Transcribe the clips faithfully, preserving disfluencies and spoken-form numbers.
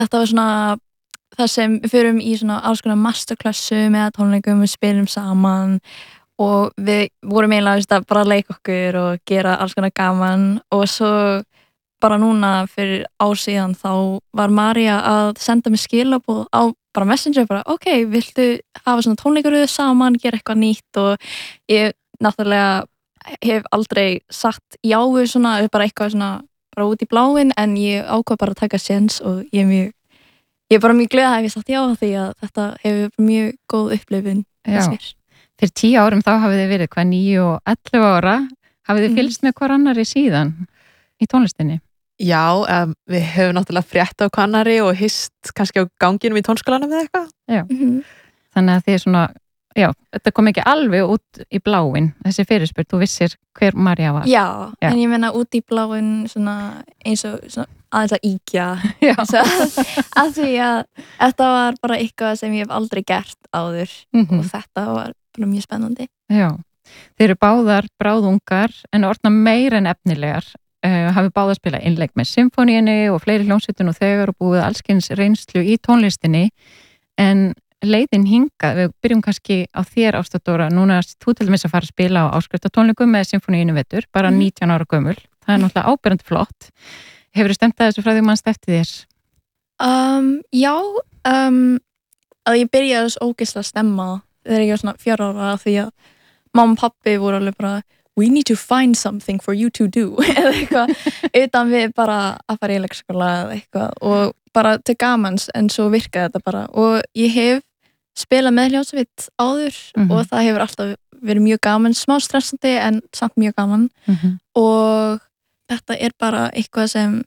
þetta var svona það sem við förum í svona alls konar masterclassu með tónleikum, við spilum saman og við vorum eiginlega veist, að bara leika okkur og gera alls konar gaman og svo bara núna fyrir ár síðan þá var María að senda mér skilaboð á bara Messenger bara ok, viltu hafa svona tónleikaröð saman, gera eitthvað nýtt og ég náttúrulega hef aldrei sagt já við svona, bara eitthvað svona bara út í bláinn en ég ákvað bara að taka séns og ég er mjög ég er bara mjög glöð að hef ég sagt já því að þetta hefur mjög góð upplifun Já, fyrir tíu árum þá hafið þið verið hvað níu og ellefu ára hafið þið fylgst með hver annari síðan í tónlistinni? Já, um, við höfum náttúrulega frétt á kannari og hist kannski á ganginum í tónskólanum eða eitthvað. Já, mm-hmm. þannig að þið er svona, já, þetta kom ekki alveg út í bláinn, þessi fyrirspurn, þú vissir hver María var. Já, Já. en ég meina út í bláinn svona eins og svona, aðeins að íkja, Já. að því að þetta var bara eitthvað sem ég hef aldrei gert áður Mhm. og þetta var bara mjög spennandi. Já, þið eru báðar bráðungar en orðna meir en efnilegar. Uh, hafi báða að spila innleik með symfóníunni og fleiri hljómsveitum og þegar og búið allskyns reynslu í tónlistinni en leiðin hingað, við byrjum kannski á þér Ásta-Dóra, núna erst þú til dæmis að fara að spila á áskriftatónleikum með symfóníunni vetur, bara Mhm. nítján ára gömul, það er náttúrulega áberandi flott. Hefur þið stemt að þessu frá því mannst eftir þér? Um, já, um, að ég byrjaði svo ógeðslega snemma þegar ég var svona fjár ára því að mamma og pappi voru alveg bara we need to find something for you to do eða eitthvað, utan við bara að fara í leikskóla eða eitthvað og bara til gamans en svo virkaði þetta bara og ég hef spilað með hljómsveit áður Mhm. og það hefur alltaf verið mjög gaman, smá stressandi en samt mjög gaman Mm-hmm. og þetta er bara eitthvað sem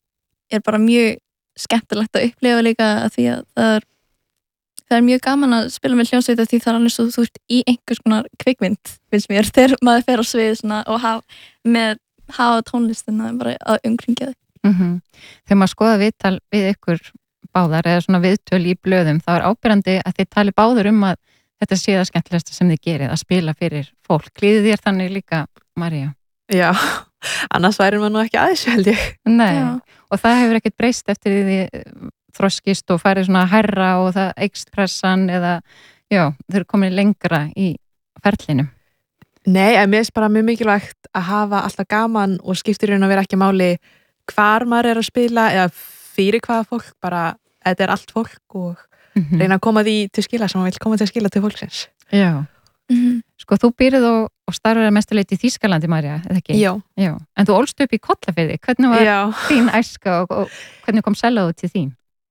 er bara mjög skemmtilegt að upplifa líka af því að það er það er mjög gaman að spila með hljómsveit af því það er alveg svo þú ert í einhvers konar kvikmynd finnst mér, þegar maður fer á svið svona, og hafa, með, hafa tónlistina bara að umkringja þig. Mm-hmm. Þegar maður skoða viðtal við ykkur báðar eða svona viðtöl í blöðum þá er ábyrjandi að þið tali báður um að þetta sé það skemmtilegasta sem þið gerið að spila fyrir fólk. Líður þér þannig líka, María? Já, annars væri maður nú ekki aðeins held ég. Nei, Já. og það hefur ekkert breyst eftir því þið þroskist og farið svona herra og það eykst pressan eða, já, þau eru komin lengra í ferlinu. Nei, en mér finnst bara mjög mikilvægt að hafa alltaf gaman og skiptir raun að vera ekki máli hvar maður er að spila eða fyrir hvaða fólk, bara þetta er allt fólk og Mm-hmm. reyna að koma því til skila sem maður vil koma til skila til fólksins. Já, Mm-hmm. sko þú býrð og, og starfur að mestuleiti í Þýskalandi, María, eða ekki? Já. Já. En þú ólst upp í Kollafirði, hvernig var Já. þín æska og, og hvernig kom sellóðu til þín?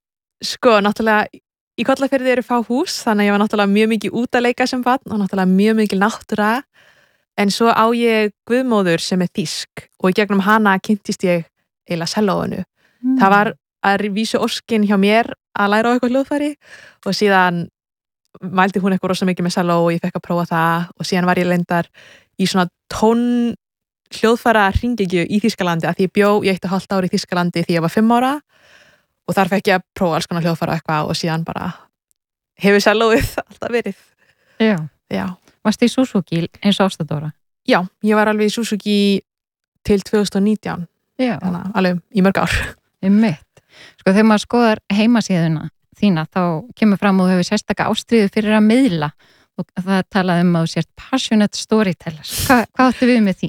Sko, náttúrulega í Kollafirði eru fá hús, þannig að ég var náttúrulega mjög mikið út að leika sem barn og náttúrulega mjög mikið náttúra, en svo á ég guðmóður sem er þýsk og í gegnum hana kynntist ég eiginlega sellóinu. Mm. Það var að vísu óskin hjá mér að læra á eitthvað hljóðfæri og síðan mældi hún eitthvað rosa mikið með selló og ég fekk að prófa það og síðan var ég lendar í svona tón hljóðfæra hringekju í Þýskalandi að því ég bjó í eitt og hálft ári í Þýskalandi því ég var fimm ára og þar fekk ég að prófa alls konar hljóðfæra eitthvað og síðan bara hefur sellóið alltaf verið. Já. Já. Varstu í Suzuki eins og Ásta-Dóra? Já, ég var alveg í Suzuki til tvö þúsund og nítján, Já. þannig að alveg í mörg ár. Um mitt. Sko þegar maður skoðar heimasíðuna þína þá kemur fram og þú hefur sérstaka ástríðu fyrir að miðla og það talaði um að þú sért passionate storyteller. Hva, hvað áttu við með því?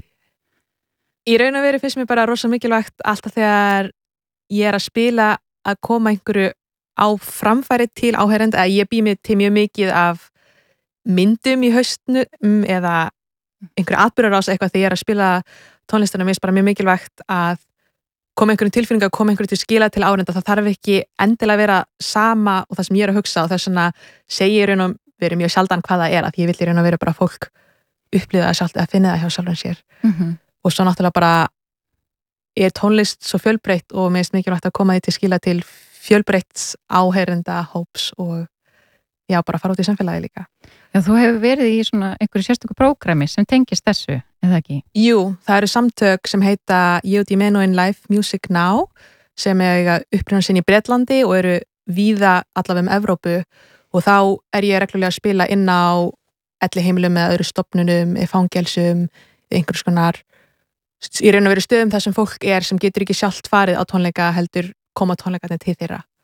Í raun og veru finnst mér bara rosa mikilvægt alltaf þegar ég er að spila að koma einhverju á framfæri til áheyrenda að ég bý mig til mjög mikið af myndum í haustnum eða einhverju atburðarás eitthvað þegar ég er að spila tónlistina. Mér finnst bara mjög mikilvægt að koma einhverjum tilfinninga, koma einhverju til skila til áheyrenda. Það þarf ekki endilega að vera sama og það sem ég er að hugsa og þess vegna segi ég raun og veru mjög sjaldan hvað það er að ég vil í raun og veru bara fólk upplifa það sjálft eða finna það hjá sjálfum sér. Mm-hmm. Og svo náttúrulega bara er tónlist svo fjölbreytt og mér finnst mikilvægt að koma því til skila til fjölbreytts áheyrenda hóps og já, bara fara út í samfélagi líka. Já, þú hefur verið í svona einhverju sérstöku prógrami sem tengist þessu, eða ekki? Jú, það eru samtök sem heita J D Menuhin Live Music Now sem er upprunnin sinn í Bretlandi og eru víða allavega um Evrópu og þá er ég reglulega að spila inn á elliheimilum eða öðru stofnunum, fangelsum, einhvers konar í raun og veru stöðum þar sem fólk er sem getur ekki sjálft farið á tónleika heldur koma tónleikarnir til þeirra.